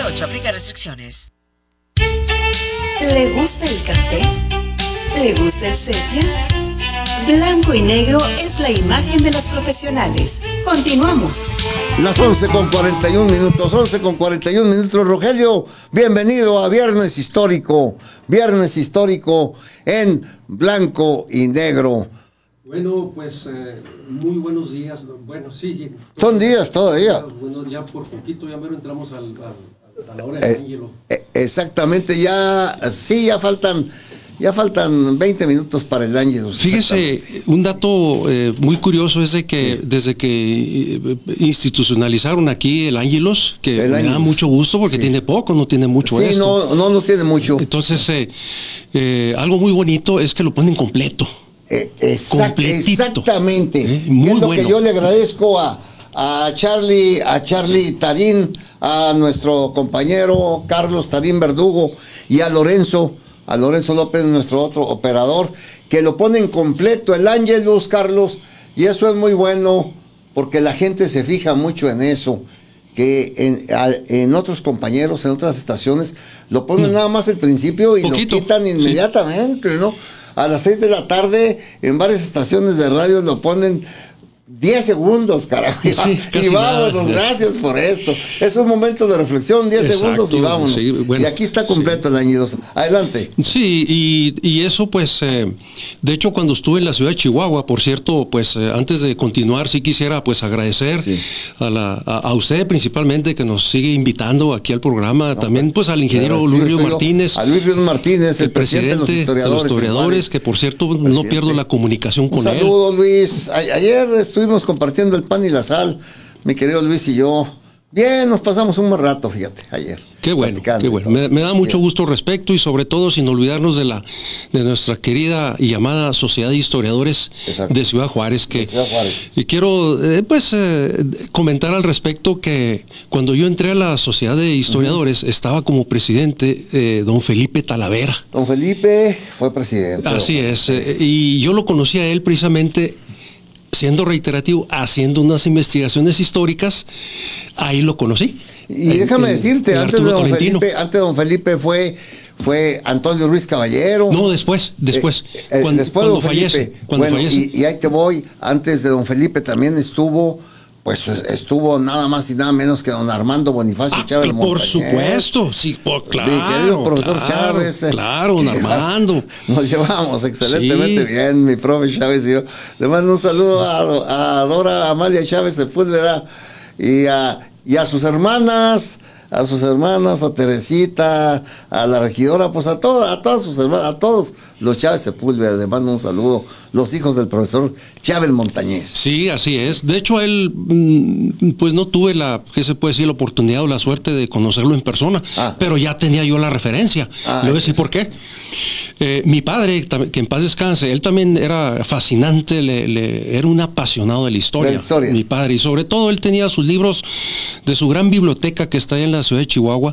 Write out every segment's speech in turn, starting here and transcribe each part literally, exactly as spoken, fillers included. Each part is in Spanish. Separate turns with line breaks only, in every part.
ocho. Aplica restricciones.
¿Le gusta el café? ¿Le gusta el sepia? Blanco y negro es la imagen de los profesionales. Continuamos.
Las once con cuarenta y un minutos, once con cuarenta y un minutos. Rogelio, bienvenido a Viernes Histórico. Viernes Histórico en Blanco y Negro.
Bueno, pues eh, muy buenos días. Bueno, sí.
Son días todavía.
Bueno, ya por poquito, ya mero entramos al, al, a la hora del
eh,
ángelo.
Eh, exactamente, ya, sí, ya faltan... Ya faltan veinte minutos para el Ángelus.
Fíjese, un dato eh, muy curioso es de que sí. desde que eh, institucionalizaron aquí el Ángelus, que el me Ángelus. da mucho gusto porque sí. tiene poco, no tiene mucho
sí,
esto.
no, no, no tiene mucho.
Entonces, eh, eh, algo muy bonito es que lo ponen completo.
Eh, exact, exactamente.
Eh, muy
es lo
bueno.
que yo le agradezco a, a Charlie, a Charlie Tarín, a nuestro compañero Carlos Tarín Verdugo y a Lorenzo. a Lorenzo López, nuestro otro operador, que lo ponen completo el Ángelus, Carlos, y eso es muy bueno, porque la gente se fija mucho en eso, que en, en otros compañeros, en otras estaciones, lo ponen no. nada más al principio y Poquito. lo quitan inmediatamente, sí. ¿no? A las seis de la tarde, en varias estaciones de radio lo ponen diez segundos, carajo. Sí, y vámonos, nada. Gracias por esto. Es un momento de reflexión, diez segundos y vámonos. Sí, bueno, y aquí está completo sí. el año dos. Adelante.
Sí, y, y eso pues, eh, de hecho cuando estuve en la ciudad de Chihuahua, por cierto, pues eh, antes de continuar, sí quisiera pues agradecer sí. a, la, a, a usted principalmente que nos sigue invitando aquí al programa, no, también pues al ingeniero Luis Río Martínez.
A Luis Río Martínez, el, el presidente, presidente de los historiadores.
De los historiadores que por cierto presidente. no pierdo la comunicación con
un
él.
Saludos, Luis. A, ayer estuvimos compartiendo el pan y la sal, mi querido Luis y yo. Bien, nos pasamos un buen rato, fíjate, ayer.
Qué bueno, qué bueno. Me, me da mucho gusto al respecto y sobre todo sin olvidarnos de la de nuestra querida y amada Sociedad de Historiadores Exacto. de Ciudad Juárez, que
Ciudad Juárez.
Y quiero eh, pues eh, comentar al respecto que cuando yo entré a la Sociedad de Historiadores uh-huh. estaba como presidente eh, don Felipe Talavera.
Don Felipe fue presidente.
Así es, eh, y yo lo conocí a él precisamente siendo reiterativo, haciendo unas investigaciones históricas, ahí lo conocí.
Y en, déjame en, decirte, en antes, de don Felipe, antes de don Felipe fue, fue Antonio Ruiz Caballero.
No, después, después.
Eh, eh,
cuando,
después
cuando
de don
fallece.
Felipe.
Cuando
bueno,
fallece.
Y, y ahí te voy, antes de don Felipe también estuvo... Pues estuvo nada más y nada menos que don Armando Bonifacio
ah,
Chávez.
Por supuesto, sí, por, claro.
Mi querido profesor
claro,
Chávez.
Claro, don Armando.
Nos llevamos excelentemente sí. bien, mi profe Chávez y yo. Le mando un saludo a, a Dora Amalia Chávez Sepúlveda y a, y a sus hermanas, a sus hermanas, a Teresita, a la regidora, pues a todas, a todas sus hermanas, a todos los Chávez Sepúlveda, le mando un saludo, los hijos del profesor Chávez Montañez.
Sí, así es. De hecho, a él, pues no tuve la, ¿qué se puede decir? La oportunidad o la suerte de conocerlo en persona, ah. pero ya tenía yo la referencia. Ah, Le voy a decir por qué. Eh, mi padre, que en paz descanse, él también era fascinante, le, le, era un apasionado de la historia,
la historia.
Mi padre, y sobre todo él tenía sus libros de su gran biblioteca que está en la ciudad de Chihuahua.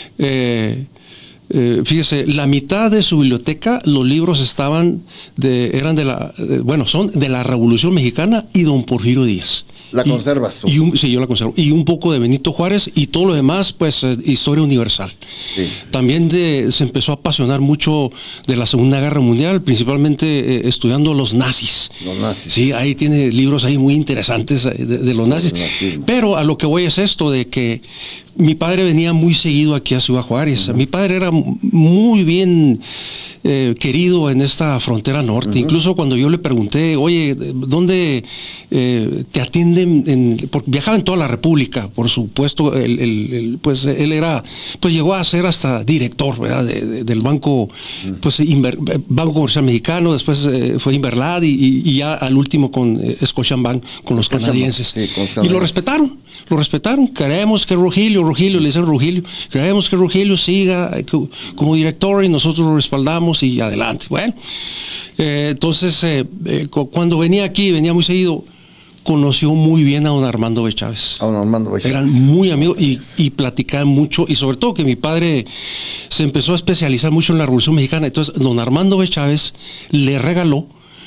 Eh, eh, fíjese, la mitad de su biblioteca, los libros estaban de, eran de la, de, bueno, son de la Revolución Mexicana y don Porfirio Díaz.
¿La conservas tú?
Y un, sí, yo la conservo. Y un poco de Benito Juárez y todo lo demás, pues, eh, historia universal. Sí. También de, se empezó a apasionar mucho de la Segunda Guerra Mundial, principalmente eh, estudiando los nazis.
Los nazis.
Sí, ahí tiene libros ahí muy interesantes de, de los nazis. Sí, pero a lo que voy es esto, de que mi padre venía muy seguido aquí a Ciudad Juárez. Uh-huh. Mi padre era muy bien eh, querido en esta frontera norte. Uh-huh. Incluso cuando yo le pregunté, oye, ¿dónde eh, te atienden? En, porque viajaba en toda la República, por supuesto. El, el, el, pues él era, pues llegó a ser hasta director, ¿verdad? De, de, del banco, uh-huh. pues Inver, Banco Comercial Mexicano. Después eh, fue Inverlad y, y ya al último con eh, Scotiabank, con los canadienses. Sí, con y lo respetaron. Lo respetaron, queremos que Rogelio, Rogelio, le dicen Rogelio, queremos que Rogelio siga como director y nosotros lo respaldamos y adelante. Bueno, eh, entonces eh, eh, cuando venía aquí, venía muy seguido, conoció muy bien a don Armando B. Chávez.
A don Armando B. Chávez.
Eran muy amigos y, y platicaban mucho, y sobre todo que mi padre se empezó a especializar mucho en la Revolución Mexicana. Entonces don Armando B. Chávez le regaló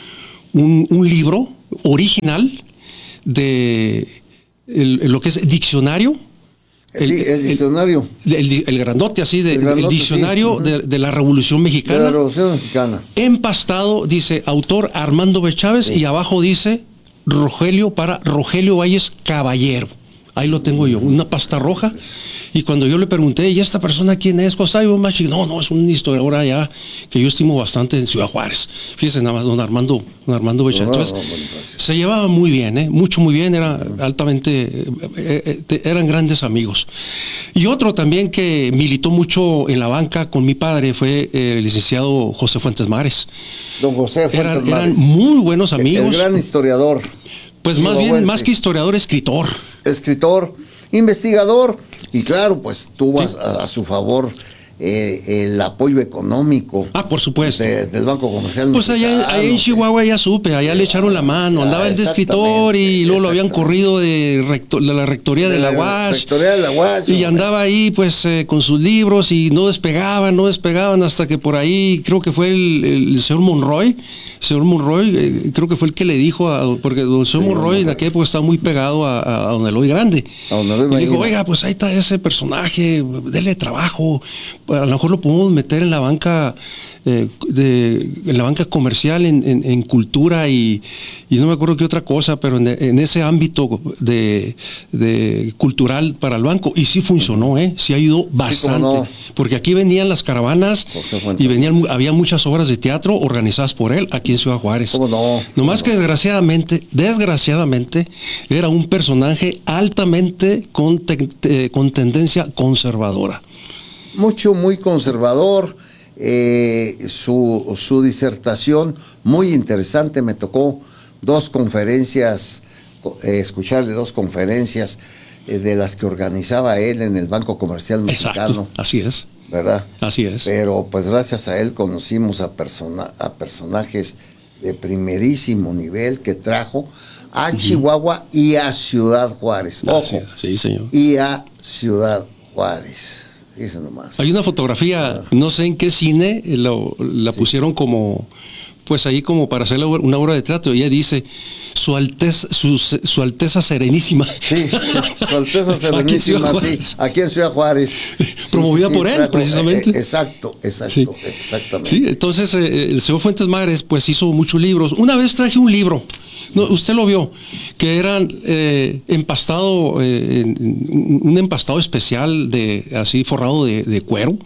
un, un libro original de... El, lo que es diccionario
El, sí, el diccionario.
El, el, el grandote así, de, el, grandote, el diccionario sí. de, de la Revolución Mexicana.
De la Revolución Mexicana.
Empastado, dice autor Armando B. Chávez, sí. Y abajo dice Rogelio para Rogelio Valles Caballero. Ahí lo tengo yo, una pasta roja. Y cuando yo le pregunté, ¿y esta persona quién es? No, no, es un historiador allá que yo estimo bastante en Ciudad Juárez. Fíjese nada más, don Armando, don Armando Becha. Entonces, no, no, no, se llevaba muy bien, ¿eh? Mucho, muy bien, era altamente, eh, eh, eran grandes amigos. Y otro también que militó mucho en la banca con mi padre fue el licenciado José Fuentes Mares.
Don José Fuentes
eran,
Mares.
Eran muy buenos amigos.
El, el gran historiador.
Pues más bien, más que historiador, escritor.
Escritor, investigador, y claro, pues tuvo sí. a, a su favor eh, el apoyo económico.
Ah, por supuesto.
De, del Banco Comercial.
Pues allá, allá en Chihuahua ya supe, allá sí, le echaron la mano, andaba el de escritor y luego lo habían corrido de, rector, de la rectoría de, de la U A S.
Rectoría de la U A S.
Y andaba ahí pues eh, con sus libros y no despegaban, no despegaban hasta que por ahí creo que fue el, el señor Monroy. Señor Monroy, eh, creo que fue el que le dijo, a, porque el señor sí, Monroy en aquella época estaba muy pegado a, a, a don Eloy Grande. A don Eloy y dijo, oiga, pues ahí está ese personaje, dele trabajo, a lo mejor lo podemos meter en la banca, eh, de, en la banca comercial, en, en, en cultura y, y no me acuerdo qué otra cosa, pero en, en ese ámbito de, de cultural para el banco. Y sí funcionó, ¿eh? Sí ayudó bastante. Sí, no. Porque aquí venían las caravanas y venían, había muchas obras de teatro organizadas por él aquí en Ciudad Juárez.
¿Cómo no?
No más que desgraciadamente, desgraciadamente, era un personaje altamente con, te, te, con tendencia conservadora.
Mucho, muy conservador. Eh, su, su disertación, muy interesante. Me tocó dos conferencias, eh, escucharle dos conferencias eh, de las que organizaba él en el Banco Comercial Mexicano.
Exacto, así es.
¿Verdad?
Así es.
Pero pues gracias a él conocimos a, persona, a personajes de primerísimo nivel que trajo a uh-huh. Chihuahua y a Ciudad Juárez. Ojo,
sí, señor.
Y a Ciudad Juárez. Dice nomás.
Hay una fotografía, no sé en qué cine, lo, la sí. pusieron como, pues ahí como para hacer una obra de teatro. Ella dice, su alteza, su, su alteza serenísima.
Sí, su alteza serenísima, aquí sí, aquí en Ciudad Juárez.
Promovida sí, sí, por él,
trajo,
precisamente.
Eh, exacto, exacto,
sí.
exactamente.
Sí, entonces eh, el señor Fuentes Mares, pues hizo muchos libros. Una vez traje un libro, no, usted lo vio, que era eh, empastado, eh, un empastado especial, de así forrado de, de cuero.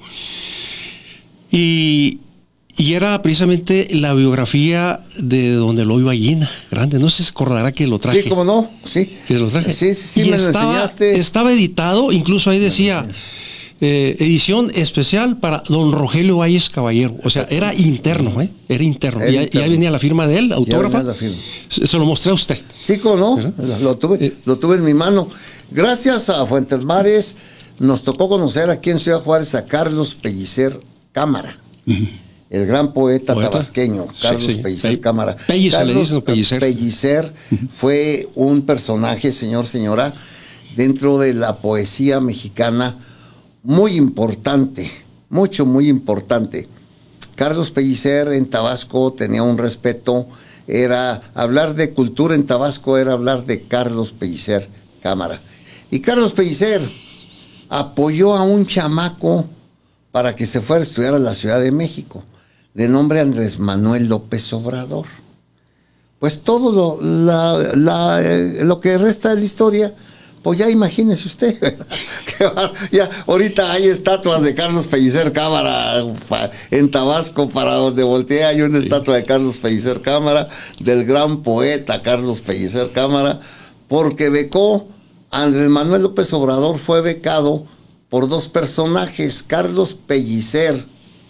Y... Y era precisamente la biografía de don Eloy Ballina, grande. No sé si se acordará que lo traje.
Sí, cómo no, sí.
Que lo traje.
Sí, sí, sí,
y
me
estaba,
lo enseñaste.
Estaba editado, incluso ahí decía, eh, edición especial para don Rogelio Valles Caballero. O sea, era interno, ¿eh? Era interno. Era y, interno. Y ahí venía la firma de él, autógrafa. La firma. Se, se lo mostré a usted.
Sí, cómo no, lo tuve, eh, lo tuve en mi mano. Gracias a Fuentes Mares, nos tocó conocer aquí en Ciudad Juárez a Carlos Pellicer Cámara. Uh-huh. El gran poeta, ¿Poeta? tabasqueño, Carlos sí, sí. Pellicer Pe Cámara.
Pellicer,
Carlos
le dicen Pellicer.
Pellicer uh-huh. fue un personaje, señor, señora, dentro de la poesía mexicana muy importante, mucho, muy importante. Carlos Pellicer en Tabasco tenía un respeto, era hablar de cultura en Tabasco, era hablar de Carlos Pellicer Cámara. Y Carlos Pellicer apoyó a un chamaco para que se fuera a estudiar a la Ciudad de México, de nombre Andrés Manuel López Obrador. Pues todo lo, la, la, eh, lo que resta de la historia, pues ya imagínese usted. Ya, ahorita hay estatuas de Carlos Pellicer Cámara en Tabasco, para donde voltea hay una sí. estatua de Carlos Pellicer Cámara, del gran poeta Carlos Pellicer Cámara, porque becó, Andrés Manuel López Obrador fue becado por dos personajes, Carlos Pellicer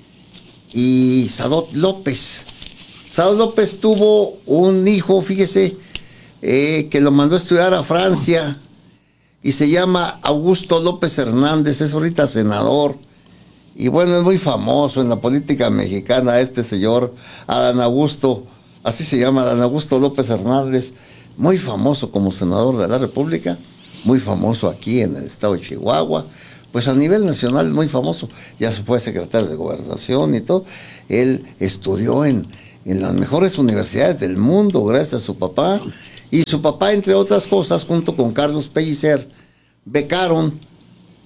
y Sadot López. Sadot López tuvo un hijo, fíjese, eh, que lo mandó a estudiar a Francia y se llama Augusto López Hernández, es ahorita senador y bueno, es muy famoso en la política mexicana este señor, Adán Augusto, así se llama, Adán Augusto López Hernández, muy famoso como senador de la República, muy famoso aquí en el estado de Chihuahua. Pues a nivel nacional es muy famoso, ya se fue secretario de Gobernación y todo. Él estudió en, en las mejores universidades del mundo gracias a su papá, y su papá, entre otras cosas, junto con Carlos Pellicer, becaron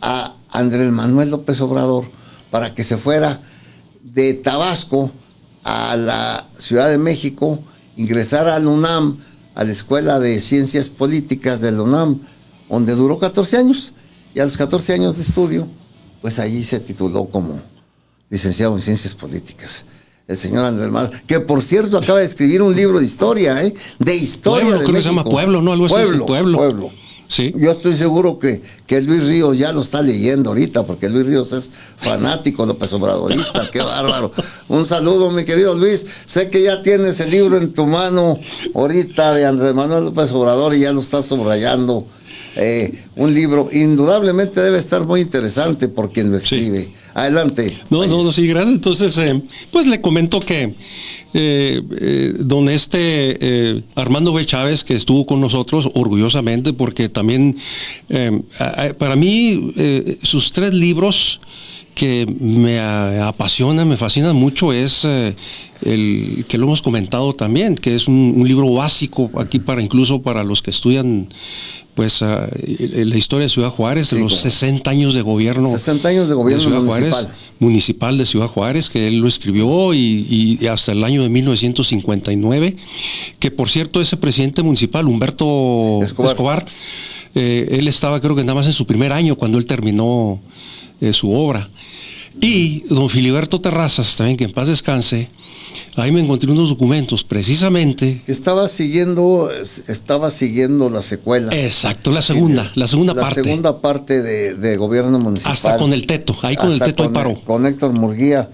a Andrés Manuel López Obrador para que se fuera de Tabasco a la Ciudad de México, ingresara al UNAM, a la Escuela de Ciencias Políticas del UNAM, donde duró catorce años, y a los catorce años de estudio, pues allí se tituló como licenciado en Ciencias Políticas. El señor Andrés Manuel, que por cierto acaba de escribir un libro de historia, ¿eh? De historia
Pueblo,
de
creo que
México.
se llama Pueblo, ¿no? Algo así.
Pueblo,
Pueblo.
Pueblo.
Sí.
Yo estoy seguro que, que Luis Ríos ya lo está leyendo ahorita, porque Luis Ríos es fanático López Obradorista. Qué bárbaro. Un saludo, mi querido Luis. Sé que ya tienes el libro en tu mano ahorita de Andrés Manuel López Obrador y ya lo estás subrayando. Eh, un libro indudablemente debe estar muy interesante por quien lo escribe. Sí. Adelante.
No, no, no, sí, gracias. Entonces, eh, pues le comento que eh, eh, don este eh, Armando B. Chávez, que estuvo con nosotros orgullosamente, porque también eh, a, para mí eh, sus tres libros que me a, apasionan, me fascinan mucho, es eh, el que lo hemos comentado también, que es un, un libro básico aquí para incluso para los que estudian pues uh, la historia de Ciudad Juárez, sí, los claro. sesenta años de gobierno.
sesenta años de gobierno
de Ciudad
municipal.
Juárez, municipal de Ciudad Juárez, que él lo escribió y, y hasta el año de mil novecientos cincuenta y nueve, que por cierto ese presidente municipal, Humberto Escobar, Escobar eh, él estaba creo que nada más en su primer año cuando él terminó eh, su obra. Y don Filiberto Terrazas, también que en paz descanse, ahí me encontré unos documentos, precisamente.
Estaba siguiendo, estaba siguiendo la secuela.
Exacto, la segunda, la segunda
la
parte.
La segunda parte de, de gobierno municipal.
Hasta con el teto, ahí con el teto
con,
ahí paró.
Con Héctor Murguía.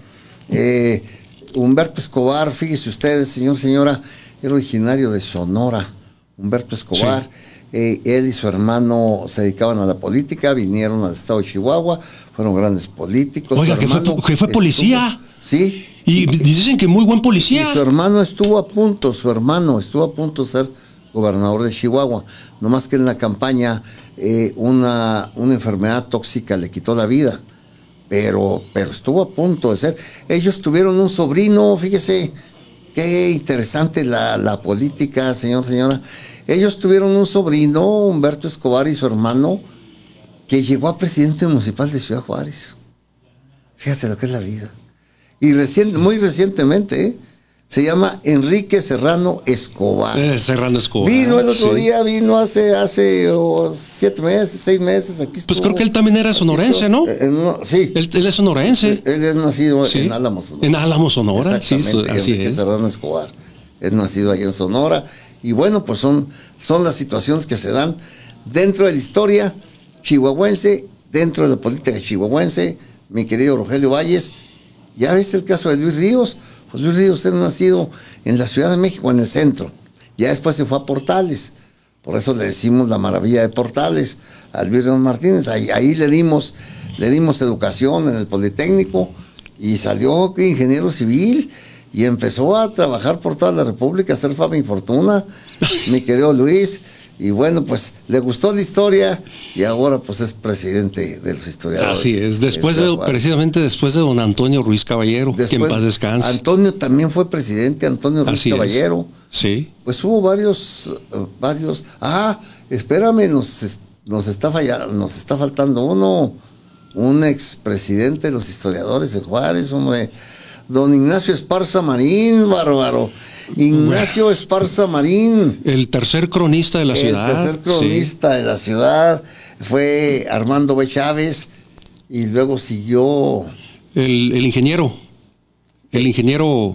Eh, Humberto Escobar, fíjese ustedes, señor, señora, era originario de Sonora. Humberto Escobar. Sí. Eh, él y su hermano se dedicaban a la política, vinieron al estado de Chihuahua, fueron grandes políticos.
Oiga, que fue, que fue policía.
Estuvo, sí.
Y dicen que muy buen policía.
Y su hermano estuvo a punto, su hermano estuvo a punto de ser gobernador de Chihuahua. Nomás que en la campaña eh, una, una enfermedad tóxica le quitó la vida. Pero, pero estuvo a punto de ser. Ellos tuvieron un sobrino, fíjese, qué interesante la, la política, señor, señora. Ellos tuvieron un sobrino, Humberto Escobar y su hermano, que llegó a presidente municipal de Ciudad Juárez. Fíjate lo que es la vida. Y recién, muy recientemente, ¿eh? Se llama Enrique Serrano Escobar.
Eh, Serrano Escobar.
Vino el otro
sí.
día, vino hace hace oh, siete meses, seis meses. Aquí estuvo,
pues creo que él también era sonorense,
estuvo,
¿no?
En, en, sí.
Él, él es sonorense.
Él, él es nacido
sí.
en Álamos, Sonora.
En Álamos, Sonora. Sí, así
Enrique
es.
Serrano Escobar. Es nacido ahí en Sonora. Y bueno, pues son, son las situaciones que se dan dentro de la historia chihuahuense, dentro de la política chihuahuense, mi querido Rogelio Valles. ¿Ya viste el caso de Luis Ríos? Pues Luis Ríos es nacido en la Ciudad de México, en el centro. Ya después se fue a Portales. Por eso le decimos la maravilla de Portales a Luis Ríos Martínez. Ahí, ahí le dimos, le dimos educación en el Politécnico y salió ingeniero civil y empezó a trabajar por toda la República, a hacer fama y fortuna, mi querido Luis. Y bueno, pues le gustó la historia y ahora pues es presidente de los historiadores.
Así es, después de, precisamente después de don Antonio Ruiz Caballero, después, que en paz descanse.
Antonio también fue presidente, Antonio Ruiz Así Caballero.
Es. Sí.
Pues hubo varios, uh, varios. Ah, espérame, nos, nos está fallando, nos está faltando uno, un expresidente de los historiadores de Juárez, hombre, don Ignacio Esparza Marín, bárbaro. Ignacio Esparza Marín.
El tercer cronista de la
el
ciudad.
El tercer cronista sí. de la ciudad. Fue Armando B. Chávez. Y luego siguió.
El, el ingeniero. El ingeniero.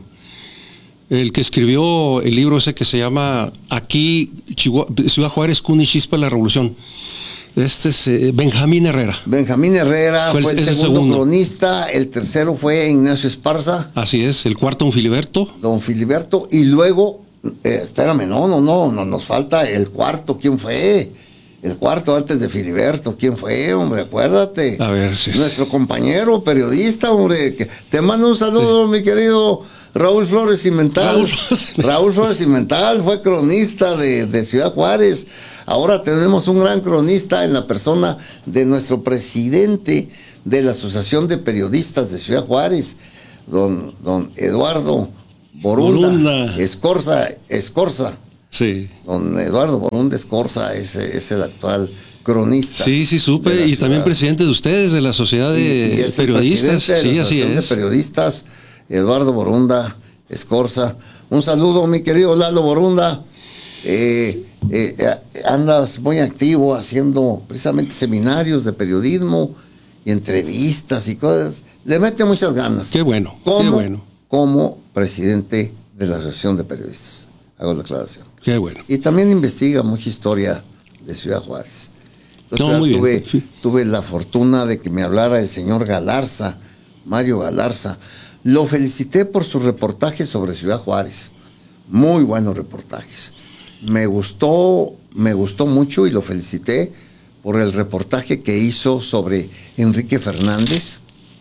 El que escribió el libro ese que se llama Aquí, Chihuahua, Ciudad Juárez, Cuna y Chispa de la Revolución. Este es eh, Benjamín Herrera.
Benjamín Herrera fue el, fue el segundo, segundo cronista, el tercero fue Ignacio Esparza.
Así es, el cuarto don Filiberto.
Don Filiberto, y luego, eh, espérame, no, no, no, no, nos falta el cuarto, ¿quién fue? El cuarto antes de Filiberto, ¿quién fue, hombre? Acuérdate.
A ver, sí.
Nuestro compañero periodista, hombre, que te mando un saludo, sí. mi querido Raúl Flores Cimental. Raúl, Raúl Flores Cimental fue cronista de, de Ciudad Juárez. Ahora tenemos un gran cronista en la persona de nuestro presidente de la Asociación de Periodistas de Ciudad Juárez, don, don Eduardo Borunda, Borunda. Escorza, Escorza.
Sí.
Don Eduardo Borunda Escorza es, es el actual cronista.
Sí, sí, supe, y también presidente de ustedes, de la Sociedad de
y, y es
Periodistas.
De
sí,
la
así es.
De periodistas, Eduardo Borunda Escorza. Un saludo, mi querido Lalo Borunda. Eh, eh, andas muy activo haciendo precisamente seminarios de periodismo y entrevistas y cosas. Le mete muchas ganas.
Qué bueno,
como,
qué bueno.
Como presidente de la Asociación de Periodistas. Hago la aclaración.
Qué bueno.
Y también investiga mucha historia de Ciudad Juárez.
No, muy
tuve,
bien. Sí.
tuve la fortuna de que me hablara el señor Galarza, Mario Galarza. Lo felicité por sus reportajes sobre Ciudad Juárez. Muy buenos reportajes. Me gustó, me gustó mucho y lo felicité por el reportaje que hizo sobre Enrique Fernández.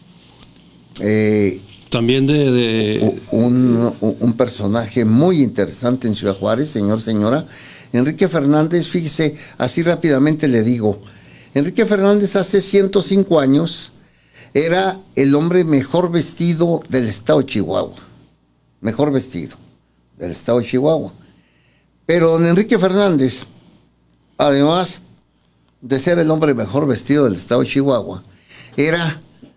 Eh,
También de... de...
Un, un, un personaje muy interesante en Ciudad Juárez, señor, señora. Enrique Fernández, fíjese, así rápidamente le digo, Enrique Fernández hace ciento cinco años era el hombre mejor vestido del estado de Chihuahua. Mejor vestido del estado de Chihuahua. Pero don Enrique Fernández, además de ser el hombre mejor vestido del estado de Chihuahua, era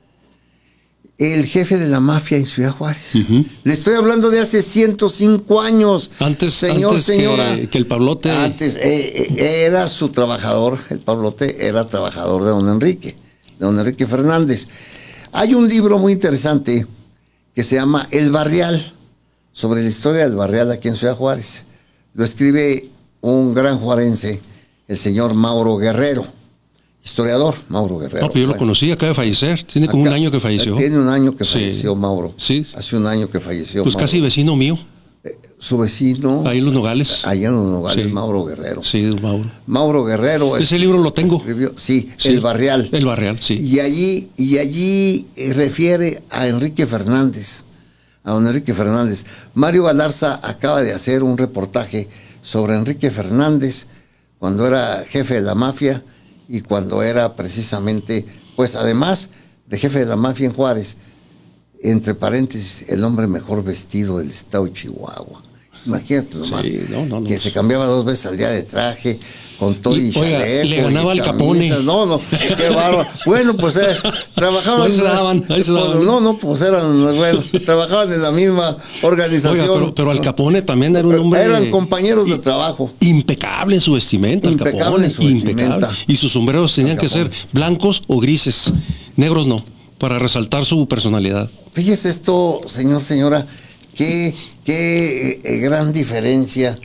el jefe de la mafia en Ciudad Juárez. Uh-huh. Le estoy hablando de hace ciento cinco años.
Antes,
señor,
antes
señora.
Que, que el Pablote.
Antes eh, eh, era su trabajador, el Pablote era trabajador de don Enrique, de don Enrique Fernández. Hay un libro muy interesante que se llama El Barrial, sobre la historia del Barrial aquí en Ciudad Juárez. Lo escribe un gran juarense, el señor Mauro Guerrero. Historiador, Mauro Guerrero.
No, pero yo lo conocí, acaba de fallecer. Tiene como
Acá,
un año que falleció.
Tiene un año que falleció
sí.
Mauro.
Sí.
Hace un año que falleció
Pues
Mauro.
casi vecino mío.
Eh, su vecino.
Ahí en Los Nogales.
Allá en Los Nogales,
sí.
Mauro Guerrero.
Sí, Mauro.
Mauro Guerrero.
Ese es, libro lo tengo.
Escribió, sí,
sí,
El Barrial.
El Barrial, sí.
Y allí, y allí eh, refiere a Enrique Fernández. A don Enrique Fernández. Mario Galarza acaba de hacer un reportaje sobre Enrique Fernández cuando era jefe de la mafia y cuando era precisamente, pues además de jefe de la mafia en Juárez, entre paréntesis, el hombre mejor vestido del estado de Chihuahua. Imagínate nomás,
sí, no, no, no,
que
no.
se cambiaba dos veces al día de traje, con todo y,
y oiga,
chaleco,
le ganaba
y
al Capone.
No, no, qué bárbaro. Bueno, pues eh, trabajaban.
Ahí se daban, ahí se daban.
No, no, pues eran, bueno, trabajaban en la misma organización.
Oiga, pero, pero Al Capone también era un hombre.
Eran compañeros de trabajo.
Impecable en su vestimenta,
impecable
Al Capone.
En su
impecable.
Vestimenta.
Y sus sombreros tenían que ser blancos o grises. Negros no, para resaltar su personalidad.
Fíjese esto, señor, señora, qué, qué eh, gran diferencia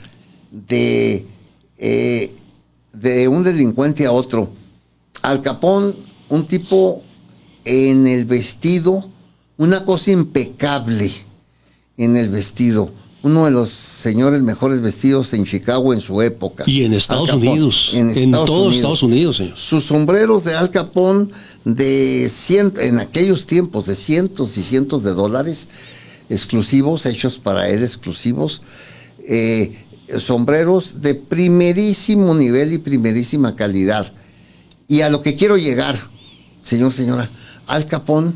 de. Eh, de un delincuente a otro. Al Capone, un tipo en el vestido, una cosa impecable en el vestido. Uno de los señores mejores vestidos en Chicago en su época.
Y en Estados Unidos. En, en Estados todos Unidos. Estados Unidos, señor.
Sus sombreros de Al Capone de cien, en aquellos tiempos de cientos y cientos de dólares exclusivos, hechos para él exclusivos. Eh, sombreros de primerísimo nivel y primerísima calidad. Y a lo que quiero llegar, señor, señora, Al Capone,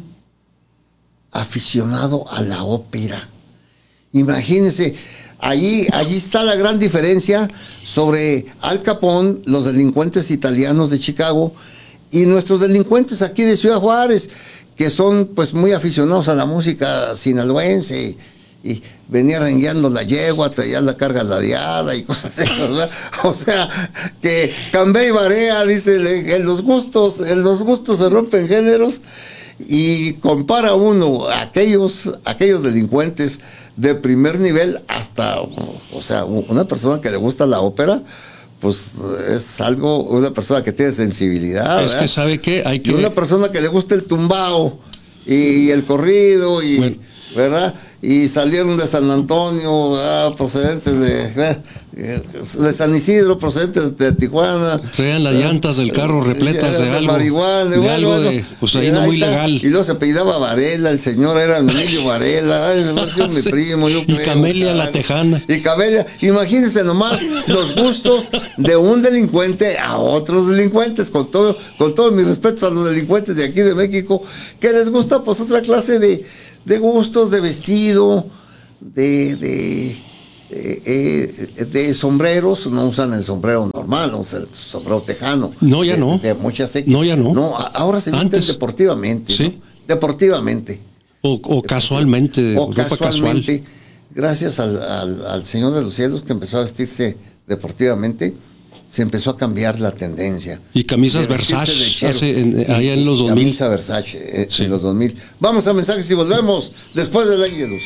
aficionado a la ópera. Imagínense, allí, allí está la gran diferencia sobre Al Capone, los delincuentes italianos de Chicago, y nuestros delincuentes aquí de Ciudad Juárez, que son pues muy aficionados a la música sinaloense. Y venía rengueando la yegua, traía la carga ladeada y cosas así, ¿verdad? O sea, que cambia y varea, dice, en los gustos, en los gustos se rompen géneros, y compara uno a aquellos, aquellos delincuentes de primer nivel hasta, o sea, una persona que le gusta la ópera, pues es algo, una persona que tiene sensibilidad.
Es
¿verdad?
que sabe que hay que...
Y una persona que le gusta el tumbao y, y el corrido, y, bueno. ¿verdad? Y salieron de San Antonio, ah, procedentes de, de San Isidro, procedentes de Tijuana.
Traían las llantas del carro repletas de, de algo.
Marihuana,
de
bueno,
algo
bueno,
de, pues ahí no muy legal.
Y luego se apellidaba Varela, el señor era Emilio Varela, ay, sí, mi primo, yo creo.
Y Camelia la Tejana.
Y Camelia, imagínense nomás los gustos de un delincuente a otros delincuentes, con todo, con todos mis respetos a los delincuentes de aquí de México, que les gusta pues otra clase de, de gustos, de vestido, de, de eh, eh, de sombreros, no usan el sombrero normal, no usan el sombrero tejano.
No, ya
de,
no.
De muchas X.
No, ya no.
No, ahora se visten
Antes.
deportivamente.
Sí.
¿no? Deportivamente.
O, o casualmente,
O
ropa
casualmente,
casual.
gracias al, al, al Señor de los Cielos que empezó a vestirse deportivamente, se empezó a cambiar la tendencia.
Y camisas
De vestirse
Versace
de chero.
hace en-
Y-
allá en
y
los dos mil.
Camisa Versace eh,
Sí.
en los dos mil. Vamos a mensajes y volvemos después del Ángelus.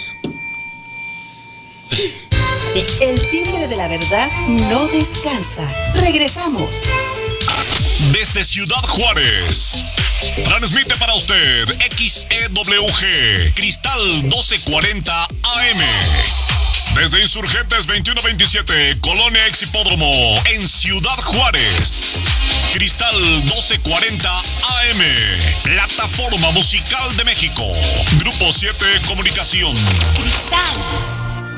El timbre de la verdad no descansa. Regresamos.
Desde Ciudad Juárez, transmite para usted X E W G, Cristal doce cuarenta A M. Desde Insurgentes veintiuno veintisiete, Colonia Ex Hipódromo, en Ciudad Juárez. Cristal doce cuarenta A M, plataforma musical de México. Grupo siete Comunicación.
Cristal